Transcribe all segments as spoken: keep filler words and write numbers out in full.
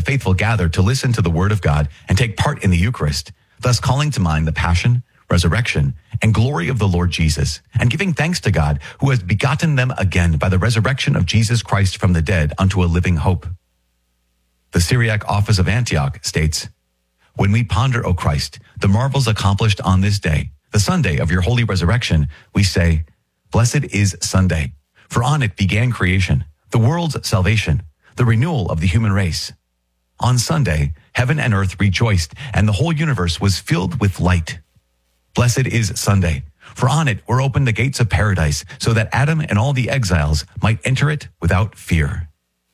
faithful gather to listen to the word of God and take part in the Eucharist, thus calling to mind the passion, resurrection, and glory of the Lord Jesus, and giving thanks to God who has begotten them again by the resurrection of Jesus Christ from the dead unto a living hope. The Syriac office of Antioch states, when we ponder, O Christ, the marvels accomplished on this day, the Sunday of your holy resurrection, we say, blessed is Sunday, for on it began creation, the world's salvation, the renewal of the human race. On Sunday, heaven and earth rejoiced, and the whole universe was filled with light. Blessed is Sunday, for on it were opened the gates of paradise, so that Adam and all the exiles might enter it without fear.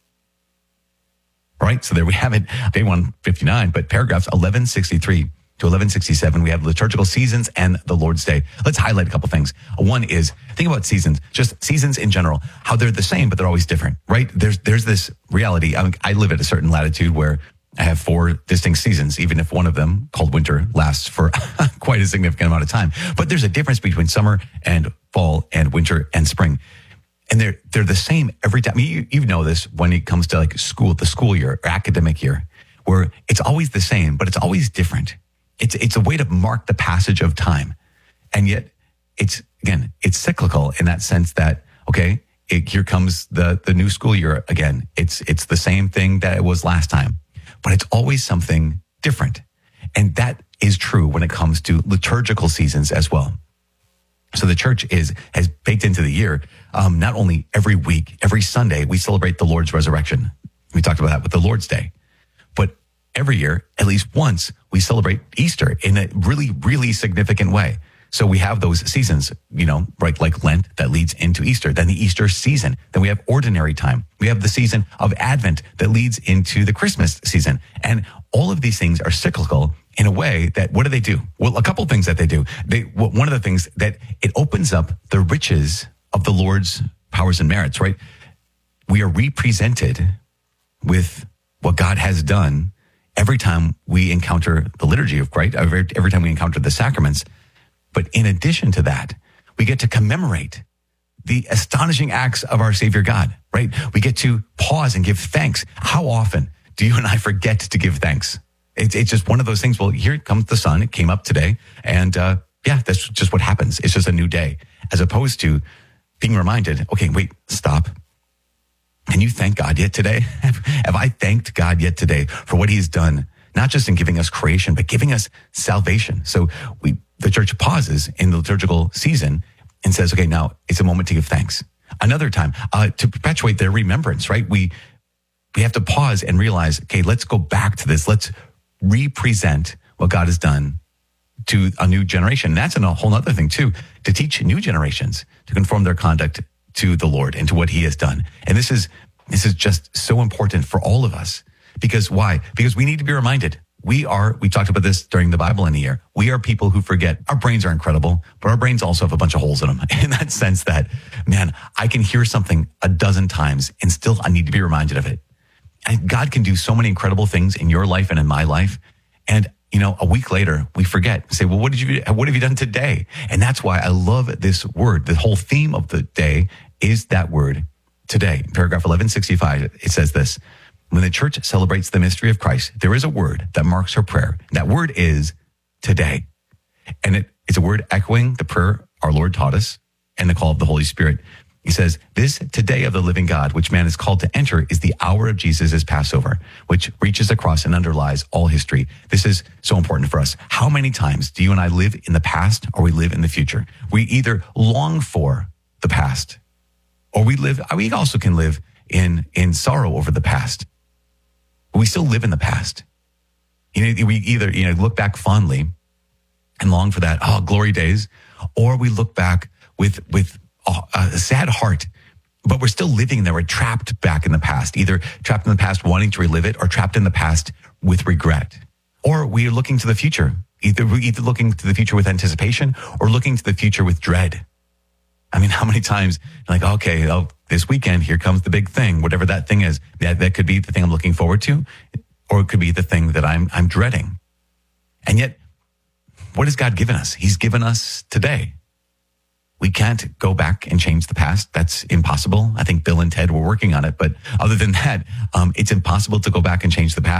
All right, so there we have it, day one fifty-nine, but paragraphs eleven sixty-three to eleven sixty-seven, we have liturgical seasons and the Lord's Day. Let's highlight a couple things. One is, think about seasons, just seasons in general, how they're the same, but they're always different, right? There's there's this reality. I, mean, I live at a certain latitude where I have four distinct seasons, even if one of them, called winter, lasts for quite a significant amount of time. But there's a difference between summer and fall and winter and spring. And they're they're the same every time. You, you know this when it comes to like school, the school year or academic year, where it's always the same, but it's always different. It's it's a way to mark the passage of time. And yet it's, again, it's cyclical in that sense that, okay, it, here comes the, the new school year again. It's it's the same thing that it was last time, but it's always something different. And that is true when it comes to liturgical seasons as well. So the church is has baked into the year, um, not only every week, every Sunday, we celebrate the Lord's resurrection. We talked about that with the Lord's Day. But every year, at least once, we celebrate Easter in a really, really significant way. So we have those seasons, you know, right, like Lent that leads into Easter, then the Easter season. Then we have ordinary time. We have the season of Advent that leads into the Christmas season. And all of these things are cyclical in a way that, what do they do? Well, a couple things that they do. They, well, one of the things that it opens up the riches of the Lord's powers and merits, right? We are represented with what God has done every time we encounter the liturgy of Christ, every, every time we encounter the sacraments. But in addition to that, we get to commemorate the astonishing acts of our Savior God, right? We get to pause and give thanks. How often do you and I forget to give thanks? It's, it's just one of those things. Well, here comes the sun. It came up today. And uh, yeah, that's just what happens. It's just a new day, as opposed to being reminded, okay, wait, stop. Can you thank God yet today? Have, have I thanked God yet today for what he's done, not just in giving us creation, but giving us salvation? So we, the church pauses in the liturgical season and says, okay, now it's a moment to give thanks. Another time, uh, to perpetuate their remembrance, right? We, we have to pause and realize, okay, let's go back to this. Let's represent what God has done to a new generation. And that's a whole other thing too, to teach new generations to conform their conduct to the Lord and to what he has done. And this is, this is just so important for all of us. Because why? Because we need to be reminded. We are, we talked about this during the Bible in a year. We are people who forget. Our brains are incredible, but our brains also have a bunch of holes in them, in that sense that, man, I can hear something a dozen times and still I need to be reminded of it. And God can do so many incredible things in your life and in my life. And, you know, a week later, we forget. Say, well, what did you, what have you done today? And that's why I love this word. The whole theme of the day is that word, today. In paragraph eleven sixty-five, it says this: when the church celebrates the mystery of Christ, there is a word that marks her prayer. That word is today. And it, it's a word echoing the prayer our Lord taught us and the call of the Holy Spirit. He says, this today of the living God, which man is called to enter, is the hour of Jesus' Passover, which reaches across and underlies all history. This is so important for us. How many times do you and I live in the past or we live in the future? We either long for the past or we live, we also can live in, in sorrow over the past. But we still live in the past. You know, we either, you know, look back fondly and long for that, oh, glory days, or we look back with, with, a sad heart, but we're still living there. We're trapped back in the past, either trapped in the past wanting to relive it or trapped in the past with regret. Or we're looking to the future, either we're either looking to the future with anticipation or looking to the future with dread. I mean, how many times like, okay, oh, this weekend, here comes the big thing, whatever that thing is. That, that could be the thing I'm looking forward to, or it could be the thing that I'm, I'm dreading. And yet, what has God given us? He's given us today. We can't go back and change the past. That's impossible. I think Bill and Ted were working on it. But other than that, um, it's impossible to go back and change the past.